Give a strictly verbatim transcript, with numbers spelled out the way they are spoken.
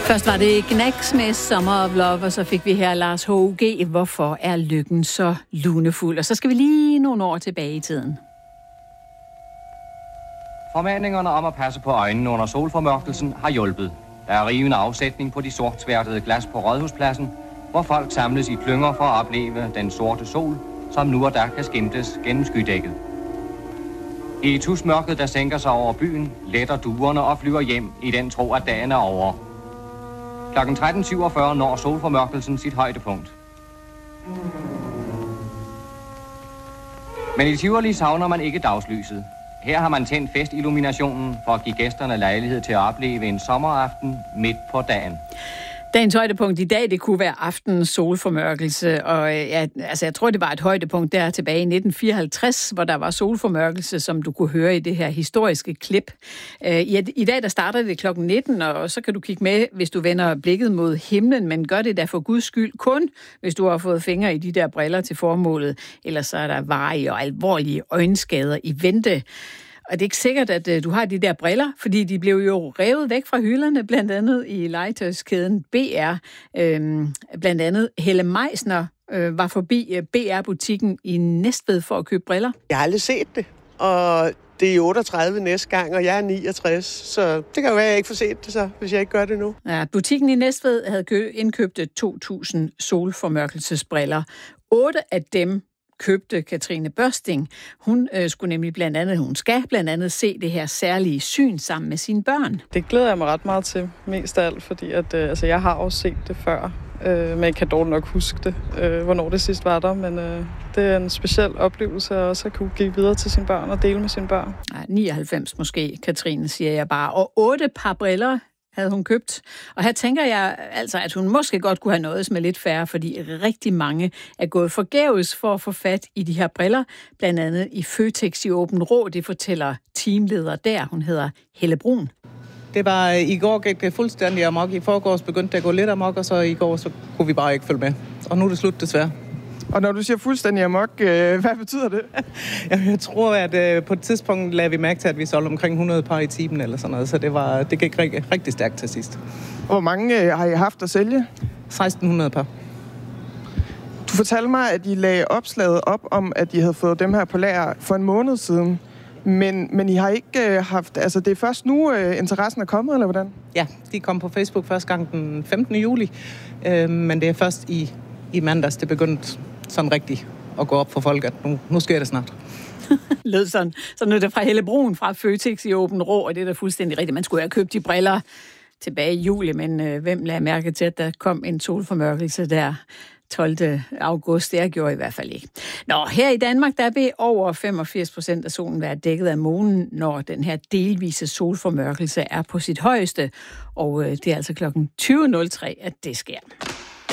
Først var det Knacks med Summer of Love, og så fik vi her Lars H U G. Hvorfor er lykken så lunefuld? Og så skal vi lige nogle år tilbage i tiden. Formaningerne om at passe på øjnene under solformørkelsen har hjulpet. Der er rivende afsætning på de sortsværtede glas på Rådhuspladsen, hvor folk samles i klynger for at opleve den sorte sol, som nu og der kan skimtes gennem skydækket. I tusmørket, der sænker sig over byen, letter duerne og flyver hjem i den tro, at dagen er over. klokken tretten syvogfyrre når solformørkelsen sit højdepunkt. Men i Tivoli savner man ikke dagslyset. Her har man tændt festilluminationen for at give gæsterne lejlighed til at opleve en sommeraften midt på dagen. Dagens højdepunkt i dag, det kunne være aftenens solformørkelse, og ja, altså, jeg tror, det var et højdepunkt der tilbage i nitten fireoghalvtreds, hvor der var solformørkelse, som du kunne høre i det her historiske klip. I, i dag, der starter det klokken nitten, og så kan du kigge med, hvis du vender blikket mod himlen, men gør det da for Guds skyld kun, hvis du har fået fingre i de der briller til formålet, ellers så er der varige og alvorlige øjenskader i vente. Og det er ikke sikkert, at uh, du har de der briller, fordi de blev jo revet væk fra hylderne, blandt andet i legetøjskæden B R. Øhm, blandt andet Helle Meisner øh, var forbi uh, B R-butikken i Næstved for at købe briller. Jeg har aldrig set det, og det er otteogtredive næste gang, og jeg er niogtres, så det kan jo være, at jeg ikke får set det, så, hvis jeg ikke gør det nu. Ja, butikken i Næstved havde kø- indkøbt to tusind solformørkelsesbriller. Otte af dem købte Katrine Børsting. Hun øh, skulle nemlig blandt andet, hun skal blandt andet se det her særlige syn sammen med sine børn. Det glæder jeg mig ret meget til, mest af alt, fordi at, øh, altså, jeg har også set det før, øh, men jeg kan dårligt nok huske det, øh, hvornår det sidst var der, men øh, det er en speciel oplevelse at også kunne give videre til sine børn og dele med sine børn. Ja, nioghalvfems måske, Katrine, siger jeg bare. Og otte par briller havde hun købt. Og her tænker jeg altså, at hun måske godt kunne have noget som er lidt færre, fordi rigtig mange er gået forgæves for at få fat i de her briller, blandt andet i Føtex i Åben Rå. Det fortæller teamleder der. Hun hedder Helle Brun. Det var i går gik det fuldstændig amok. I forgårs begyndte det at gå lidt amok, og så i går så kunne vi bare ikke følge med. Og nu er det slut desværre. Og når du siger fuldstændig amok, øh, hvad betyder det? Jeg tror, at øh, på et tidspunkt lagde vi mærke til, at vi solgte omkring hundrede par i timen eller sådan noget, så det, var, det gik rigtig, rigtig stærkt til sidst. Hvor mange øh, har I haft at sælge? seksten hundrede par. Du fortalte mig, at I lagde opslaget op om, at I havde fået dem her på lager for en måned siden. Men, men I har ikke øh, haft... Altså, det er først nu, øh, interessen er kommet, eller hvordan? Ja, de kom på Facebook første gang den femtende juli. Øh, men det er først i, i mandags, det begyndte sådan rigtigt at gå op for folk, at nu, nu sker det snart. Lød sådan. Så nu er det fra Helle Brun fra Føtex i Åben Rå, og det er da fuldstændig rigtigt. Man skulle have købt de briller tilbage i juli, men øh, hvem lagde mærke til, at der kom en solformørkelse der tolvte august? Det gjorde i hvert fald ikke. Nå, her i Danmark, der vil over femogfirs procent af solen være dækket af månen, når den her delvise solformørkelse er på sit højeste. Og øh, det er altså klokken tyve nul tre, at det sker.